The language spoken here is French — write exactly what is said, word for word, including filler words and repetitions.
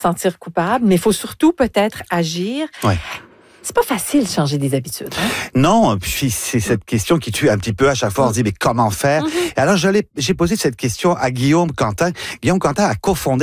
sentir coupable, mais il faut surtout peut-être agir. Ouais. C'est pas facile de changer des habitudes. Hein? Non, puis c'est cette question qui tue un petit peu à chaque fois. On se dit, mais comment faire? Mm-hmm. Et alors, je l'ai, j'ai posé cette question à Guillaume Quentin. Guillaume Quentin a cofondé